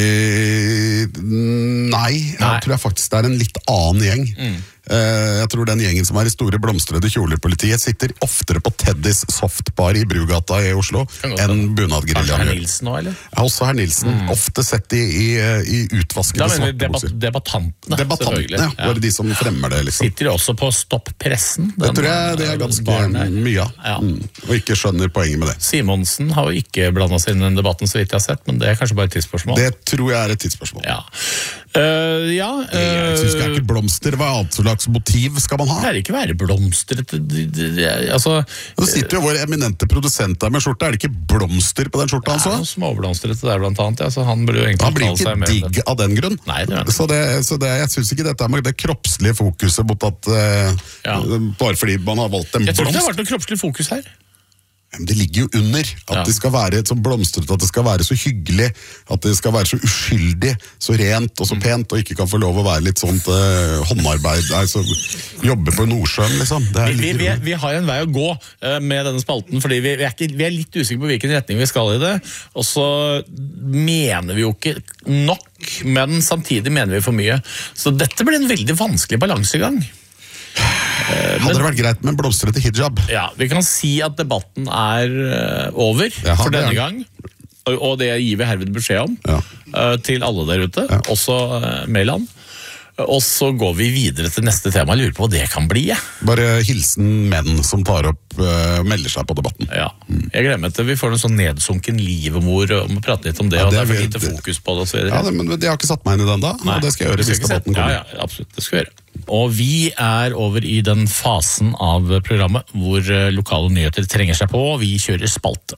Eh, nei, jeg Nei. tror jeg faktisk det er en litt annen gjeng. Eh, jeg tror den gjengen som er i store blomstrede kjoler-politiet sitter oftere på Teddys softbar i Brugata i Oslo Kan godt enn være. Kanskje bunadgeriljaen herr gjør. Nilsen nå, eller? Ja, også herr Nilsen. Ofte sett i, i, i utvaskede Da mener vi svarte debat bukser. debattantene, Debattantene, selvfølgelig. ja. Bare de som fremmer det, liksom. Sitter de også på Stopp pressen? Det tror jeg det er ganske mye av. Ja. Mm. Og ikke skjønner poenget med det. Simonsen har jo ikke blandet seg inn i den debatten, så vidt jeg har sett, men det er kanskje bare et tidsspørsmål. Det tror jeg er et tidsspørsmål. Ja. Uh, ja Jeg synes det er ikke blomster. Hva annet slags motiv skal man Det ha? er ikke være blomstrete de- de- de- Altså Så sitter jo vår eminente produsent der med skjorte. Er det ikke blomster på den skjorta det er hans noe òg? småblomstrete der, blant annet. Ja, så han burde jo egentlig Han blir jo uttale seg ikke mer om det. digg av den grunn. Nei, det er han. Så, det, så det, jeg syns ikke dette er med det kroppslige fokuset mot at eh, Ja. bare fordi man har valgt en Jeg tror ikke det har blomst. vært noe kroppslig fokus her. Men det ligger jo under at Ja. det skal være så blomstrete, at det skal være så hyggelig, at det skal være så uskyldig, så rent og så Mm. pent, og ikke kan få lov å være litt sånt eh, håndarbeid, altså jobbe på Nordsjøen, liksom. Det er Vi, vi, litt vi, vi har en vei å gå eh, med denne spalten, fordi vi, vi, er ikke, vi er litt usikre på hvilken retning vi skal i det. Og så mener vi jo ikke nok, men samtidig mener vi for mye. Så dette blir en veldig vanskelig balansegang. Hadde det vært greit med en blomstrete hijab? Ja, Vi kan si at debatten er eh, over Jaha, for det er denne den. gang. Og, og det gir vi herved beskjed om Ja. eh, til alle der ute, Ja. også uh, Mæland. Og så går vi videre til neste tema. Jeg lurer på hva det kan bli. Ja. Bare hilsen menn som tar opp, uh, melder seg på debatten. Ja. Jeg glemmer at vi får en sånn nedsunken livmor og må prate litt om det, Ja, og det det er for er- lite det- fokus på det og så videre. Ja, det, men jeg har ikke satt meg inn i den da, Nei, og det skal jeg gjøre du hvis ikke se- debatten kommer. Ja, ja, absolutt, det skal vi gjøre. Og vi er over i den fasen av programmet hvor eh, lokale nyheter trenger seg på, og vi kjører spalte.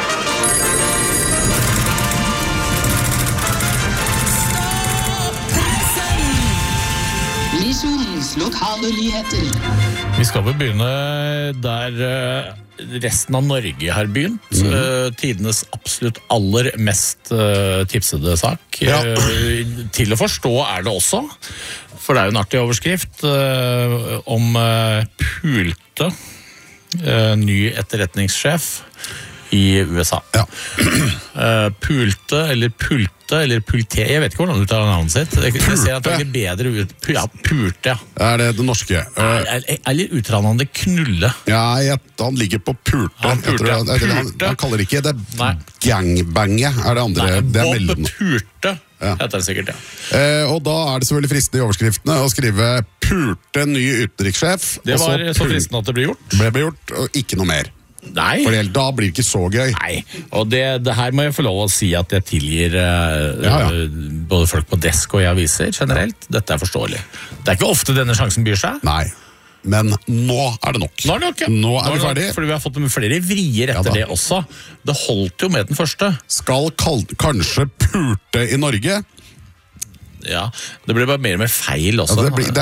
Misjonens lokale nyheter. Vi skal vel begynne der eh, resten av Norge har begynt. Eh, tidenes absolutt aller mest eh, tipsede sak. Ja. Eh, til å forstå er det også, for det er jo en artig overskrift eh, om eh, pulte eh, ny etterretningssjef i U S A. Ja. Eh, pulte, eller pulte, eller pulte, jeg vet ikke hvordan du uttaler navnet sitt. Jeg, jeg ser at det er litt bedre ut. Pu- Ja, pulte, ja. Er det det norske? Uh, Eller, eller uttaler han det knulle? ja, jeg, han ligger på pulte. Han Jeg tror pulte, han, eller han, pulte. han kaller det ikke det Nei. gangbange, er det andre. Nei, det er Bob mellom. Purte, Ja. heter det sikkert, ja. Eh, og da er det selvfølgelig fristende i overskriftene å skrive pulte ny utenrikssjef. Det og så var så pul- fristende at det ble gjort. ble begjort, og ikke noe mer. Nei. For det- da blir det ikke så gøy. Nei, og det, det her må jeg få lov å si at jeg tilgir eh, Ja, ja. eh, både folk på desk og i aviser generelt. Dette er forståelig. Det er ikke ofte denne sjansen byr seg. Nei. Men nå er det nok. Nå er det nok, ja. Nå er vi det nok, ferdig. Fordi vi har fått flere vrier Ja etter da. det også. Det holdt jo med den første. Skal kal kanskje pulte i Norge? Ja, det blir bare mer og mer feil også. Ja, det blir- det er det. Det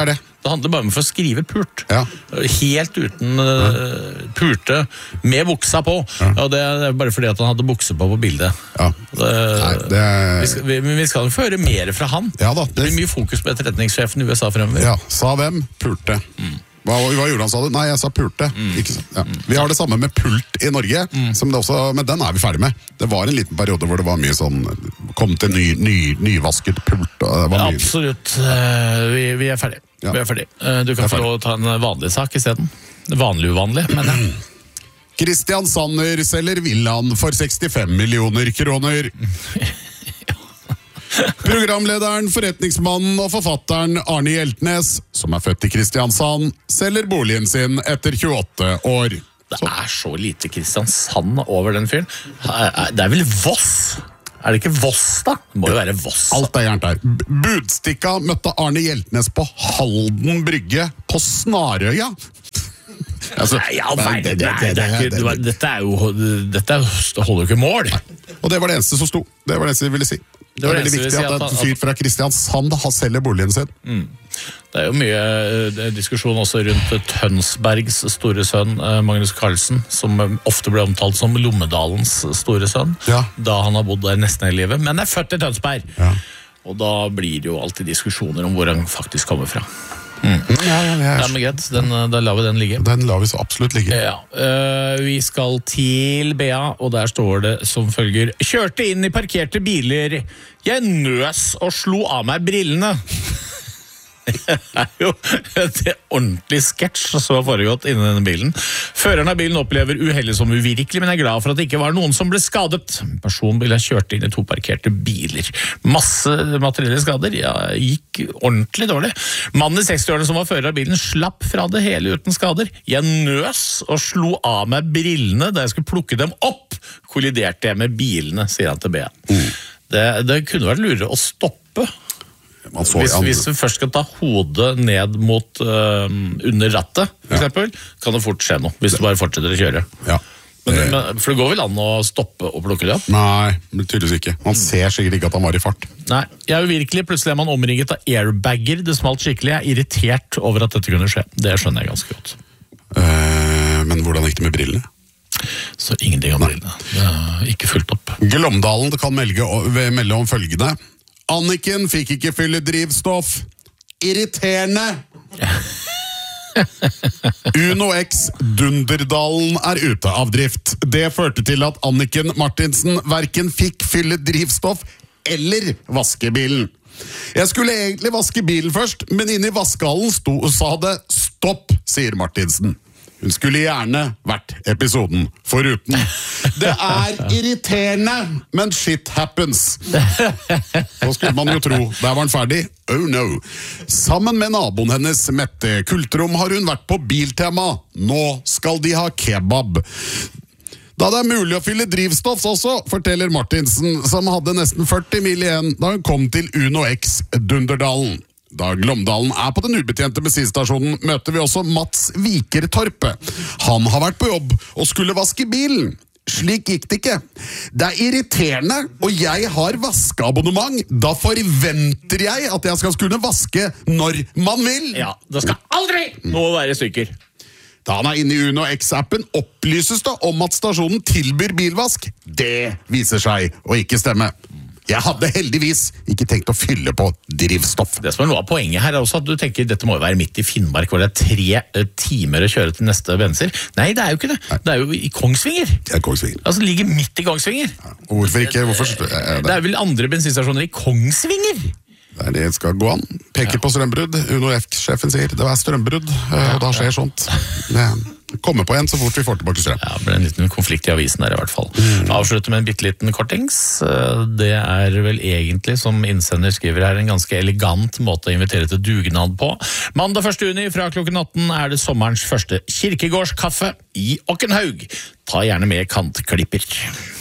Det handler bare om å få skrive pult. Ja. Helt uten uh, pulte, med buksa på. Ja. Og det er bare fordi at han hadde bukse på på bildet. Ja. Det, Nei, det er... vi, skal, vi, vi skal jo få høre mer fra han. Ja, da, det... det blir mye fokus på etterretningssjefen i U S A fremover. Ja, sa hvem? Pulte. Mm. Hva, hva gjorde han, sa du? Nei, jeg sa pulte. Mm. Ikke så, ja. Vi har det samme med pult i Norge, mm. som det også, men den er vi ferdig med. Det var en liten periode hvor det var mye sånn, kom til ny, ny, nyvasket pult. Og det var mye... Absolutt. Uh, vi, vi er ferdig. Ja. Vi er ferdig. Uh, du kan få lov å ta en vanlig sak i stedet. Vanlig uvanlig, mener jeg. Christian Sanner selger villaen for sekstifem millioner kroner. Programlederen, forretningsmannen og forfatteren Arne Hjeltnes, som er født i Kristiansand, selger boligen sin etter tjueåtte år. Det er så lite Kristiansand over den fyren. Det er vel Voss? Er det ikke Voss, da? Det må jo være Voss. Alt er gærent der. Budstikka møtte Arne Hjeltnes på Halden brygge på Snarøya. Altså, nei, ja, nei, det, det, det, det, det, det, dette er jo Dette holder jo ikke mål. Og det var det eneste som sto. Det var det eneste jeg ville si. Det er veldig viktig at en fyr fra Kristiansand har selger boligen sin. Mm. Det er jo mye uh, diskusjon også rundt Tønsbergs store sønn, uh, Magnus Carlsen, som uh, ofte ble omtalt som Lommedalens store sønn, ja. Da han har bodd der nesten hele livet, men er født i Tønsberg. Ja. Og da blir det jo alltid diskusjoner om hvor han faktisk kommer fra. Mm. Ja, ja, ja, ja, men greit, den, da lar vi den ligge. Den lar vi så absolutt ligge. Ja, uh, vi skal til B A, og der står det som følger: kjørte inn i parkerte biler. Jeg nøs og slo av meg brillene. Det er jo et ordentlig sketsj som har foregått innen denne bilen. Føreren av bilen opplever uhellet som uvirkelig, men er glad for at det ikke var noen som ble skadet. Personbilen kjørte inn i to parkerte biler. Masse materielle skader, ja, gikk ordentlig dårlig. Mannen i sekstiårene som var fører av bilen slapp fra det hele uten skader. Jeg nøs og slo av meg brillene da jeg skulle plukke dem opp. Kolliderte jeg med bilene, sier han til B A. Mm. Det, det kunne vært lurere å stoppe. Hvis, hvis vi først skal ta hodet ned mot uh, under rattet, for ja. Eksempel, kan det fort skje noe, hvis du bare fortsetter å kjøre. Ja. Men, men, for det går vel an å stoppe og plukke det opp? Nei, tydeligvis ikke. Man ser sikkert ikke at han var i fart. Nei, jeg er jo virkelig, plutselig er man omringet av airbagger. Det smalt skikkelig, jeg er irritert over at dette kunne skje. Det skjønner jeg ganske godt. Uh, men hvordan gikk det med brillene? Så ingenting om brillene. Det er ikke fulgt opp. Glåmdalen kan melde, melde om følgende: Anniken fikk ikke fylle drivstoff. Irriterende! Uno X Dunderdalen er ute av drift. Det førte til at Anniken Martinsen hverken fikk fylle drivstoff eller vaske bilen. Jeg skulle egentlig vaske bilen først, men inne i vaskehallen sto, sa det stopp, sier Martinsen. Hun skulle gjerne vært episoden foruten. Det er irriterende, men shit happens. Så skulle man jo tro. Der var han ferdig. Oh no. Sammen med naboen hennes, Mette Kultrom, har hun vært på Biltema. Nå skal de ha kebab. Da det er mulig å fylle drivstoff også, forteller Martinsen, som hadde nesten førti mil igjen da hun kom til Uno X Dunderdalen. Da Glåmdalen er på den ubetjente bensinstasjonen, møter vi også Mats Vikertorpe. Han har vært på jobb og skulle vaske bilen. Slik gikk det ikke. Det er irriterende, og jeg har vaskeabonnement. Da forventer jeg at jeg skal kunne vaske når man vil. Ja, det skal aldri noe være i stykker. Da han er inne i Uno X-appen, opplyses det om at stasjonen tilbyr bilvask. Det viser seg å ikke stemme. Jeg hadde heldigvis ikke tenkt å fylle på drivstoff. Det som er noe av poenget her er også at du tenker dette må jo være midt i Finnmark, hvor det er tre timer å kjøre til neste benser. Nei, det er jo ikke det. Nei. Det er jo i Kongsvinger. Det er Kongsvinger. Altså, det ligger midt i Kongsvinger. Ja, og hvorfor ikke? Hvorfor? Det, det. det er vel andre bensinstasjoner i Kongsvinger? Det, det skal gå an. Peker ja. På strømbrudd. Uno F-sjefen sier det var strømbrudd, ja, og da skjer ja. Sånt. Det kommer på en så fort vi får tilbake strøm. Ja, det ble en liten konflikt i avisen her i hvert fall. Mm. Avslutte med en bitteliten kortings. Det er vel egentlig, som innsender skriver her, en ganske elegant måte å invitere til dugnad på. Mandag første juni fra klokken atten er det sommerens første kirkegårdskaffe i Okkenhaug. Ta gjerne med kantklipper.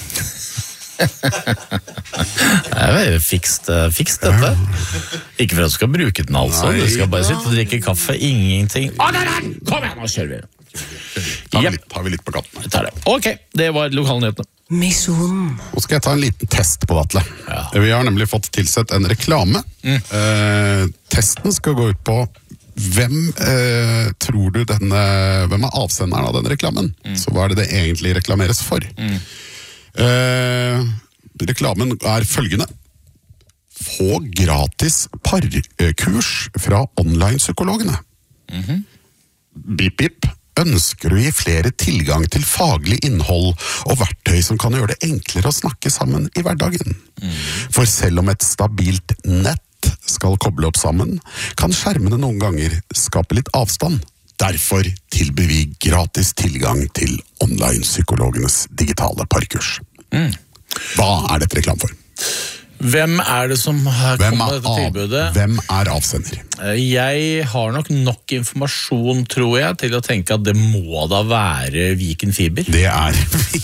Det er fikst, fikst dette. Ikke for at du skal bruke den altså. Du skal bare sitte og drikke kaffe, ingenting. Å, nei, nei, kom igjen, nå kjører vi. Tar vi, litt, tar vi litt på katten. Det. Ok, det var lokalnyhetene. Misjon. Nå skal jeg ta en liten test på Atle. Ja. Vi har nemlig fått tilsett en reklame. Mm. Eh, testen skal gå ut på hvem eh, tror du denne, hvem er avsenderen av denne reklamen? Mm. Så hva er det det egentlig reklameres for? Mm. Eh, reklamen er følgende. Få gratis parkurs fra online-psykologene. Mm-hmm. Bip, bip. Ønsker du å gi flere tilgang til faglig innhold og verktøy som kan gjøre det enklere å snakke sammen i hverdagen? Mm. For selv om et stabilt nett skal koble opp sammen, kan skjermene noen ganger skape litt avstand. Derfor tilbyr vi gratis tilgang til online-psykologenes digitale parkurs. Mm. Hva er dette reklam for? Hvem er det som har kommet med dette tilbudet? Hvem er avsender? Jeg har nok nok informasjon, tror jeg, til å tenke at det må da være Viken Fiber. Det er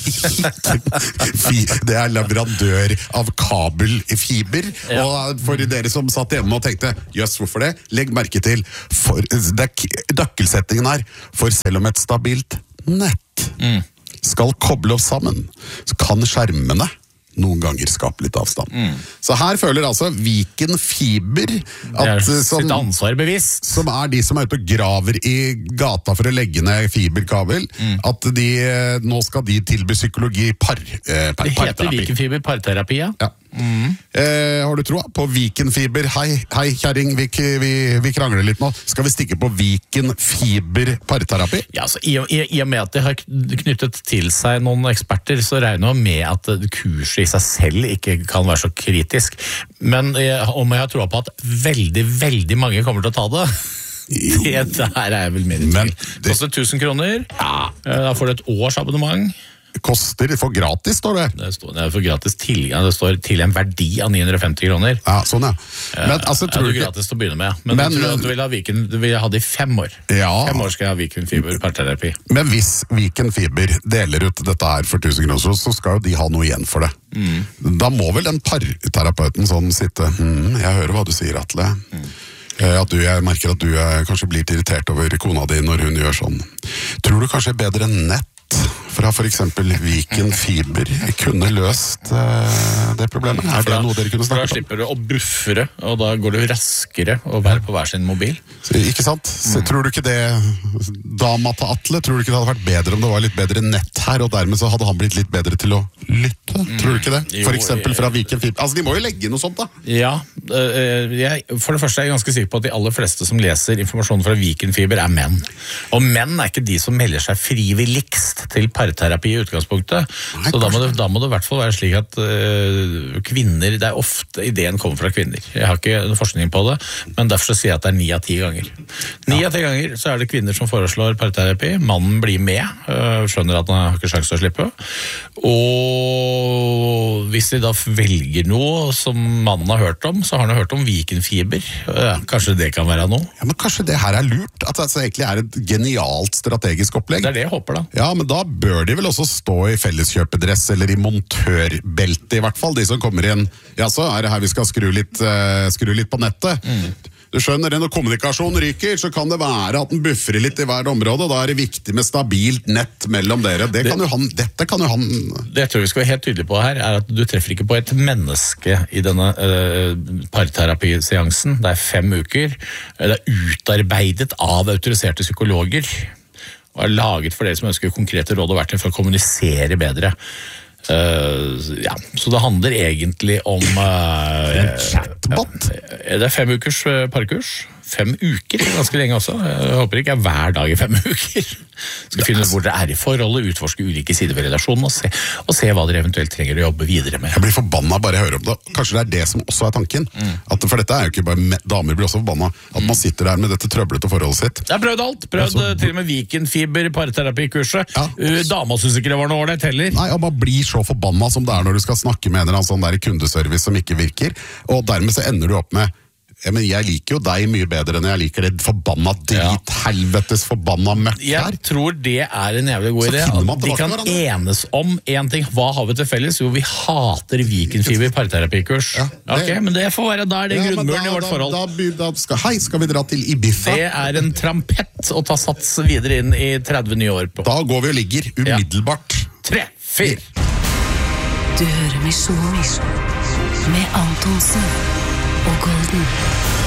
Det er leverandør av kabelfiber. Ja. Og for dere som satt hjemme og tenkte, jøss, hvorfor det? Legg merke til, for, det er døkkelsettingen her, for selv om et stabilt nett mm. skal koble oss sammen, så kan skjermene noen ganger skape litt avstand. Mm. Så her føler altså Viken Fiber at, som, sitt ansvar bevisst. Som er de som er ute og graver i gata for å legge ned fiberkabel, mm. at de, nå skal de tilby psykologi par, eh, par, det heter Viken Fiber parterapi, ja. ja. Mm. Eh, har du troa på Viken Fiber? Hei, hei kjæring, vi, vi, vi krangler litt nå. Skal vi stikke på Viken Fiber parterapi? Ja, altså, i, i, I og med at de har knyttet til seg noen eksperter, så regner jeg med at kurset i seg selv ikke kan være så kritisk. Men om jeg har troa på at veldig, veldig mange kommer til å ta det, det der er jeg vel mer i tvil. Det koster tusen kroner, ja. Da får du et års abonnement. Koster for gratis, står det. Det står det for gratis tilgang. Det står til en verdi av ni hundre og femti kroner. Ja, sånn ja. Men, altså, tror ja, det er gratis til å begynne med. Men, men du tror at du vil ha Viken, du vil ha det i fem år. Ja. Fem år skal jeg ha Viken Fiber parterapi. Men hvis Viken Fiber deler ut dette her for tusen kroner, så skal jo de ha noe igjen for det. Mm. Da må vel den parterapeuten sånn sitte, hm, jeg hører hva du sier, Atle. Mm. At du, jeg merker at du er, kanskje blir irritert over kona di når hun gjør sånn. Tror du kanskje bedre nett fra for eksempel Viken Fiber kunne løst uh, det problemet? Er det noe dere kunne snakke om? Da slipper du å buffere, og da går det raskere å være på hver sin mobil. Så, ikke sant? Så, mm. Tror du ikke det, dama til Atle, tror du ikke det hadde vært bedre om det var litt bedre nett her, og dermed så hadde han blitt litt bedre til å lytte? Mm. Tror du ikke det? For eksempel fra Viken Fiber. Altså, de må jo legge noe sånt da. Ja, uh, jeg, for det første er jeg ganske sikker på at de aller fleste som leser informasjon fra Viken Fiber er menn. Og menn er ikke de som melder seg frivilligst til parterapi i utgangspunktet. Nei, så da må, det, da må det i hvert fall være slik at uh, kvinner, det er ofte ideen kommer fra kvinner. Jeg har ikke noen forskning på det, men derfor så sier jeg at det er ni av ti ganger. Ni ja. av ti ganger så er det kvinner som foreslår parterapi. Mannen blir med, uh, skjønner at han har ikke sjans til å slippe. Og hvis de da velger noe som mannen har hørt om, så har han hørt om Viken Fiber. Uh, kanskje det kan være noe? Ja, men kanskje det her er lurt? At det altså egentlig er et genialt strategisk opplegg? Det er det jeg håper da. Ja, men da bør de vel også stå i felleskjøpedress eller i montørbelte, i hvert fall. De som kommer inn, ja så er det her vi skal skru litt, uh, skru litt på nettet. Mm. Du skjønner, når kommunikasjon ryker, så kan det være at den buffer litt i hvert område, og da er det viktig med stabilt nett mellom dere. Det kan det, jo han, dette kan jo han... Det jeg tror vi skal være helt tydelige på her, er at du treffer ikke på et menneske i denne uh, parterapiseansen. Det er fem uker. Det er utarbeidet av autoriserte psykologer, og er laget for dere som ønsker konkrete råd og verktøy for å kommunisere bedre. Uh, ja, så det handler egentlig om uh, en chatbot. Uh, det er fem ukers uh, parkurs. Fem uker, ganske lenge også. Jeg håper ikke jeg er hver dag i fem uker. Skal finne ut hvor dere er i forholdet, utforske ulike sider ved relasjonen, og se, og se hva dere eventuelt trenger å jobbe videre med. Jeg blir forbanna bare jeg hører om det. Kanskje det er det som også er tanken. Mm. At, for dette er jo ikke bare, damer blir også forbanna. At mm. man sitter der med dette trøblete forholdet sitt. Jeg har prøvd alt. Prøvd så, til og med Viken Fiber parterapikurset. Ja, uh, dama synes ikke det var noe ålreit heller. Nei, og man blir så forbanna som det er når du skal snakke med en eller annen sånn der kundeservice som ikke virker, og dermed så ender du opp med ja, men jeg liker jo deg mye bedre enn jeg liker det forbanna drit, ja. helvetes forbanna møkk her. Jeg tror det er en jævlig god idé. De kan enes om en ting. Hva har vi til felles? Jo, vi hater Viken Fiber parterapikurs. Ja, ok, men det får være der det er ja, grunnmuren i vårt forhold. Da, da, da skal, hei, skal vi dra til Ibiza? Det er en trampett å ta sats videre inn i tretti nye år på. Da går vi og ligger umiddelbart. Ja. Tre, fire. Du hører Misjon med Antonsen og Golden.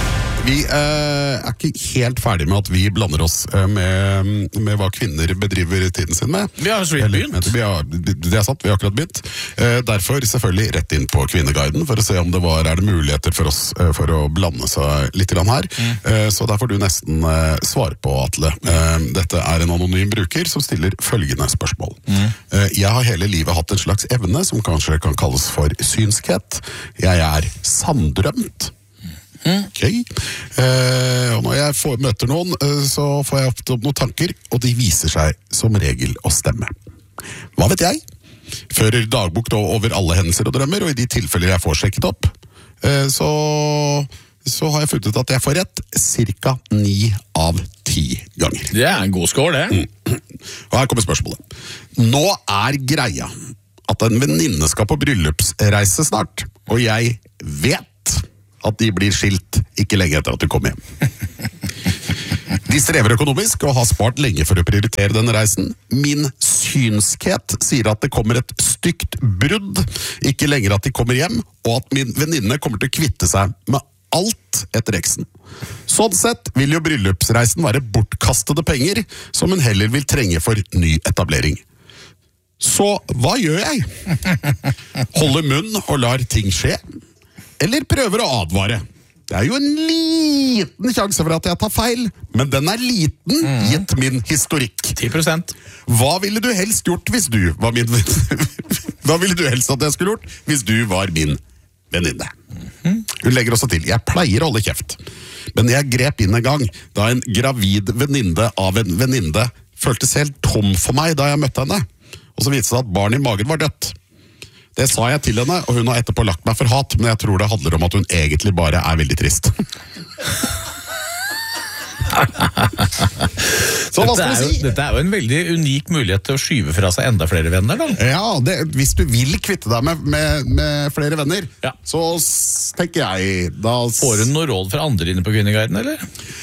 Vi eh, er ikke helt ferdig med at vi blander oss eh, med, med hva kvinner bedriver tiden sin med. Vi har så vidt begynt. Eller, vi har, det er sant, vi har akkurat begynt. Eh, derfor selvfølgelig rett inn på Kvinneguiden for å se om det var, er det muligheter for oss eh, for å blande seg litt grann her. Mm. Eh, så der får du nesten eh, svare på, Atle. Eh, dette er en anonym bruker som stiller følgende spørsmål. Mm. Eh, jeg har hele livet hatt en slags evne som kanskje kan kalles for synskhet. Jeg er sanndrømt. Ok. Eh, og når jeg får, møter noen, eh, så får jeg opp noen tanker, og de viser seg som regel å stemme. Hva vet jeg? Fører dagbok over alle hendelser og drømmer, og i de tilfeller jeg får sjekket opp, eh, så, så har jeg funnet ut at jeg får rett cirka ni av ti ganger. Det er en god score, det. Mm. Og her kommer spørsmålet. Nå er greia at en venninne skal på bryllupsreise snart, og jeg vet at de blir skilt ikke lenge etter at du kommer hjem. De strever økonomisk og har spart lenge for å prioritere denne reisen. Min synskhet sier at det kommer et stygt brudd ikke lenger at de kommer hjem, og at min venninne kommer til å kvitte seg med alt etter eksen. Sånn sett vil jo bryllupsreisen være bortkastede penger som hun heller vil trenge for ny etablering. Så hva gjør jeg? Holder munn og lar ting skje? Eller prøver å advare? Det er jo en liten sjanse for at jeg tar feil, men den er liten, mm. gitt min historikk. ti prosent. Hva ville du helst gjort hvis du var min Hva ville du helst at jeg skulle gjort hvis du var min venninne? Mm. Hun legger også til, jeg pleier å holde kjeft, men jeg grep inn en gang da en gravid venninne av en venninne føltes helt tom for meg da jeg møtte henne, og så viste det seg at barnet i magen var dødt. Det sa jeg til henne, og hun har etterpå lagt meg for hat, men jeg tror det handler om at hun egentlig bare er veldig trist. Så hva skal vi si? Dette er jo en veldig unik mulighet til å skyve fra seg enda flere venner, da. Ja, det, hvis du vil kvitte deg med, med, med flere venner, ja. Så tenker jeg da... Får du noe råd fra andre inne på Kvinneguiden, eller?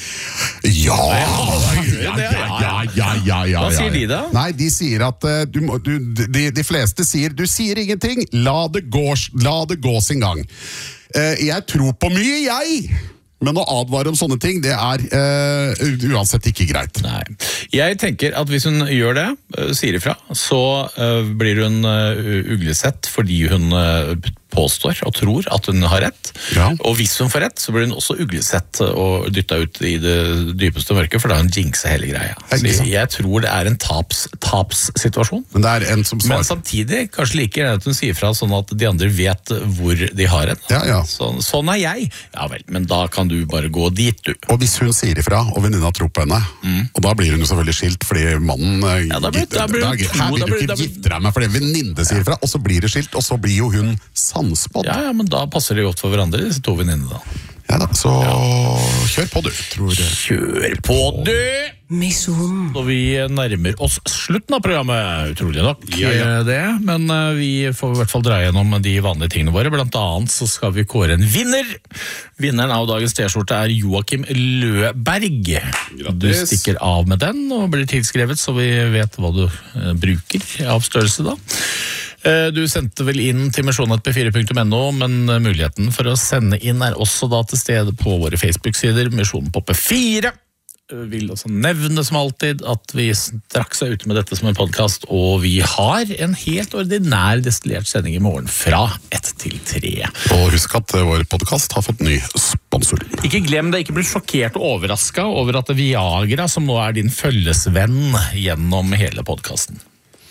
Ja, ja, ja, ja, ja, ja, ja. Hva sier de da? Nei, de sier at uh, du må, du, de, de fleste sier, du sier ingenting, la det gå, la det gå sin gang. Uh, jeg tror på mye, jeg! Men å advare om sånne ting, det er uh, uansett ikke greit. Nei. Jeg tenker at hvis hun gjør det, uh, sier ifra, så uh, blir hun uh, uglesett fordi hun uh, påstår og tror at hun har rett. Ja. Og hvis hun får rett, så blir hun også uglesett og dyttet ut i det dypeste mørket, for da har hun jinxet hele greia. Så jeg, jeg tror det er en taps, tapssituasjon. Men det er en som svarer. Men samtidig, kanskje like at hun sier fra sånn at de andre vet hvor de har en. Ja, ja. Sånn, sånn er jeg. Ja vel, men da kan du bare gå dit, du. Og hvis hun sier ifra, og venninna tror på henne, mm. og da blir hun jo selvfølgelig skilt, fordi mannen... Ja, da blir, da blir da, to, her vil da du blir, ikke da blir, gitte deg med, fordi venninne sier ifra, og så blir det skilt, og så blir jo hun sannspådd. Ja, ja, men da passer det godt for hverandre, disse to venninnene da. Ja da, så ja. Kjør på du, tror jeg. Kjør på du! Mission. Og vi nærmer oss slutten av programmet, utrolig nok ja, ja. det, men vi får i hvert fall dra gjennom de vanlige tingene våre. Blant annet så skal vi kåre en vinner. Vinneren av dagens t-skjorte er Joakim Løberg. Grattis. Du stikker av med den og blir tilskrevet, så vi vet hva du eh, bruker av størrelse da. Du sendte vel inn til misjonen p fire punktum no, men muligheten for å sende inn er også da til stede på våre Facebook-sider, Misjonen på P fire. Jeg vil også nevne som alltid at vi straks er ute med dette som en podcast, og vi har en helt ordinær destillert sending i morgen fra ett til tre. Og husk at vår podcast har fått ny sponsor. Ikke glem det, ikke bli sjokkert og overrasket over at det er Viagra som nå er din følgesvenn gjennom hele podcasten.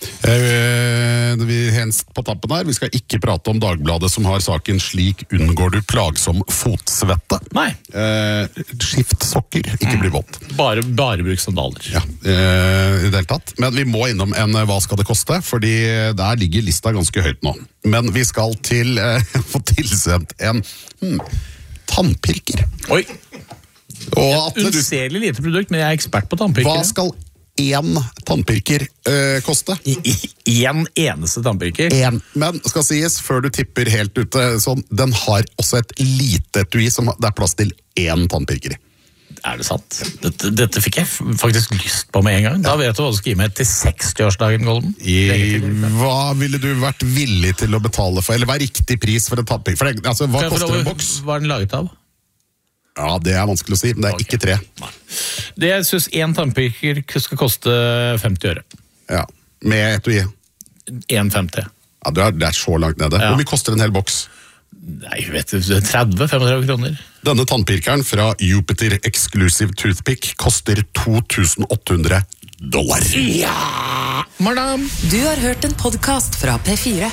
Eh, vi henst på tappen her. Vi skal ikke prate om Dagbladet som har saken «Slik unngår du plagsom fotsvette». Nei. Eh, skift sokker, ikke bli våt. Bare, bare bruk sandaler. Ja, eh, i det hele tatt. Men vi må innom en «Hva skal det koste?» Fordi der ligger lista ganske høyt nå. Men vi skal til eh, få tilsendt en hmm, tannpirker. Oi. Og Atle, du, unselig lite produkt, men jeg er ekspert på tannpirker. Hva skal én tannpirker uh, koste? I, i, en eneste tannpirker? En, men skal sies, før du tipper helt ute, sånn, den har også et lite etui som det er plass til én tannpirker i. Er det sant? Dette, dette fikk jeg faktisk lyst på med en gang. Da vet du hva du skal gi meg til sekstiårsdagen, Golden. I, hva ville du vært villig til å betale for, eller hva er riktig pris for en tannpirker? For det, altså, hva koster en boks? Hva er den laget av? Ja, det er vanskelig å si, men det er Ok. ikke tre. Det jeg synes en tannpirker skal koste femti øre. Ja, med etui. en femti. Ja, det er, det er så langt nede. Ja. Hvor mye koster en hel boks? Nei, vet du, tretti til femogtredve kroner. Denne tannpirkeren fra Jupiter Exclusive Toothpick koster to tusen åtte hundre dollar. Ja, madam! Du har hørt en podcast fra P fire.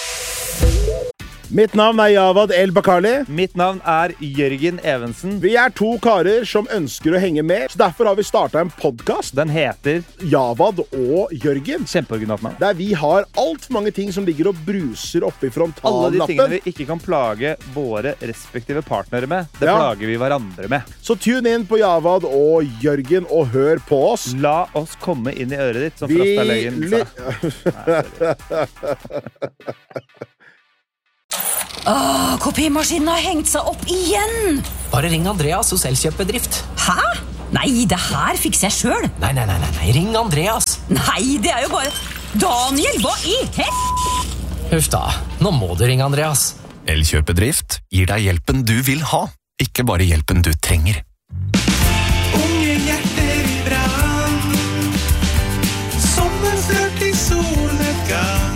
Mitt navn er Javad El Bakali. Mitt navn er Jørgen Evensen. Vi er to karer som ønsker å henge med, så derfor har vi startet en podcast. Den heter Javad og Jørgen. Kjempeoriginalt navn. Der vi har alt for mange ting som ligger og bruser oppe i Alle de tingene frontallappen. vi ikke kan plage våre respektive partnere med, det Ja. plager vi hverandre med. Så tune inn på Javad og Jørgen og hør på oss. La oss komme inn i øret ditt, som Vi Frostalegen ly- sa. Åh, kopimaskinen har hengt seg opp igjen! Bare ring Andreas hos Elkjøpebedrift. Hæ? Nei, det her fikser jeg selv. Nei, nei, nei, nei, nei, ring Andreas. Nei, det er jo bare... Daniel, hva i hel... Huff da, nå må du ringe Andreas. Elkjøpebedrift gir deg hjelpen du vil ha, ikke bare hjelpen du trenger. Unge hjerter i brann, sommerflørt i solnedgang.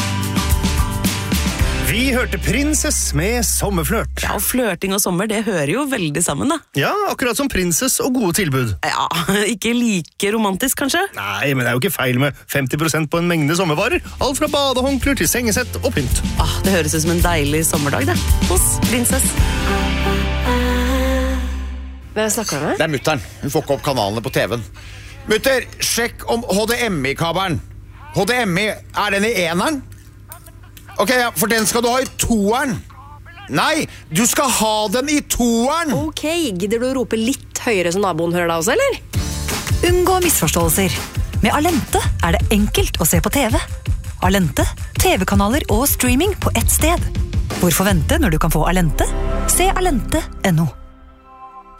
Vi hørte Princess med sommerflørt. Ja, flørting og sommer, det hører jo veldig sammen, da. Ja, akkurat som Princess og gode tilbud. Ja, ikke like romantisk, kanskje? Nei, men det er jo ikke feil med femti prosent på en mengde sommervarer. Alt fra badehåndklær til sengesett og pynt. Ah, det høres ut som en deilig sommerdag, det. Hos Princess. Hvem snakker du med? Det er mutteren. Hun får ikke opp kanalene på T V-en. Mutter, sjekk om H D M I-kabelen. H D M I, er den i eneren? Ok, ja, for den skal du ha i toeren. Nei, du skal ha den i toeren. Ok, gidder du å rope litt høyere så naboen hører deg også, eller? Unngå misforståelser. Med Alente er det enkelt å se på T V. Alente, T V-kanaler og streaming på ett sted. Hvorfor vente når du kan få Alente? Se alente punktum no.